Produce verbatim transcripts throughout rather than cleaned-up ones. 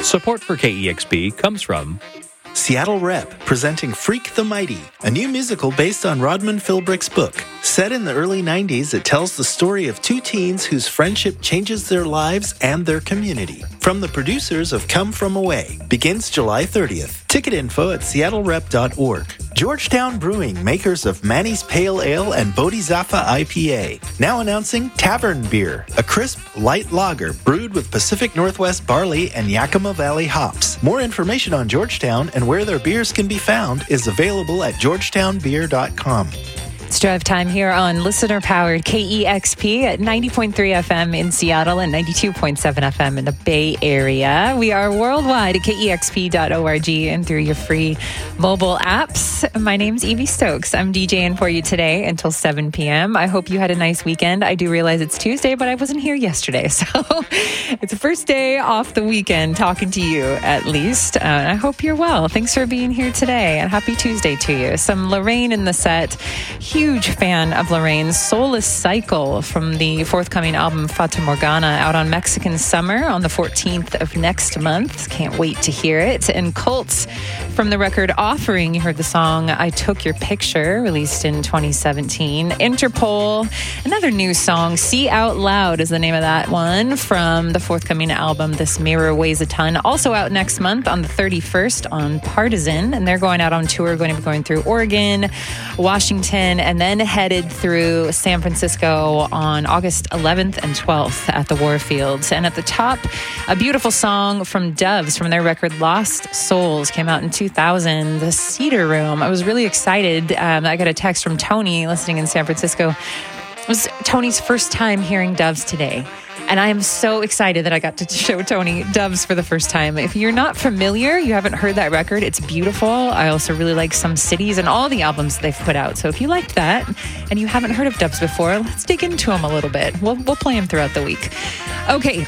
Support for K E X P comes from Seattle Rep, presenting Freak the Mighty, a new musical based on Rodman Philbrick's book. Set in the early nineties, it tells the story of two teens whose friendship changes their lives and their community. From the producers of Come From Away. Begins July thirtieth. Ticket info at seattle rep dot org. Georgetown Brewing, makers of Manny's Pale Ale and Bodhisattva I P A. Now announcing Tavern Beer, a crisp, light lager brewed with Pacific Northwest barley and Yakima Valley hops. More information on Georgetown and where their beers can be found is available at georgetown beer dot com. It's drive time here on listener-powered K E X P at ninety point three F M in Seattle and ninety-two point seven F M in the Bay Area. We are worldwide at K E X P dot org and through your free mobile apps. My name's Evie Stokes. I'm DJing for you today until seven p.m. I hope you had a nice weekend. I do realize it's Tuesday, but I wasn't here yesterday, so it's the first day off the weekend talking to you, at least. Uh, I hope you're well. Thanks for being here today, and happy Tuesday to you. Some Lorraine in the set. Huge fan of Lorraine's Soulless Cycle from the forthcoming album Fata Morgana, out on Mexican Summer on the fourteenth of next month. Can't wait to hear it. And Cults from the record Offering, you heard the song I Took Your Picture, released in twenty seventeen. Interpol, another new song, See Out Loud is the name of that one, from the forthcoming album This Mirror Weighs a Ton, also out next month on the thirty-first on Partisan. And they're going out on tour, going to be going through Oregon, Washington, and then headed through San Francisco on August eleventh and twelfth at the Warfield. And at the top, a beautiful song from Doves from their record Lost Souls, came out in two thousand, The Cedar Room. I was really excited. Um, I got a text from Tony listening in San Francisco. It was Tony's first time hearing Doves today. And I am so excited that I got to show Tony Doves for the first time. If you're not familiar, you haven't heard that record, it's beautiful. I also really like Some Cities and all the albums they've put out. So if you liked that and you haven't heard of Doves before, let's dig into them a little bit. We'll, we'll play them throughout the week. Okay.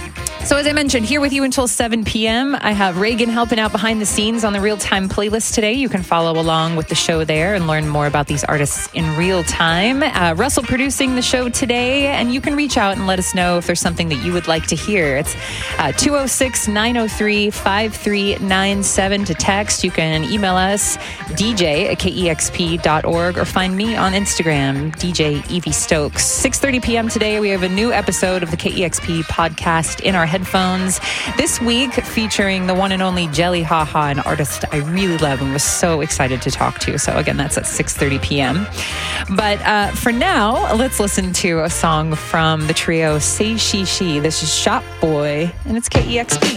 So as I mentioned, here with you until seven p.m., I have Reagan helping out behind the scenes on the Real Time playlist today. You can follow along with the show there and learn more about these artists in real time. Uh, Russell producing the show today, and you can reach out and let us know if there's something that you would like to hear. It's uh, two oh six, nine oh three, five three nine seven to text. You can email us, D J at K E X P dot org, or find me on Instagram, D J Evie Stokes. six thirty p.m. today, we have a new episode of the K E X P podcast in our headphones. This week, featuring the one and only Jelly Haha, an artist I really love and was so excited to talk to. So again, that's at six thirty p.m. But uh, for now, let's listen to a song from the trio Say She She. This is Shop Boy, and it's K E X P.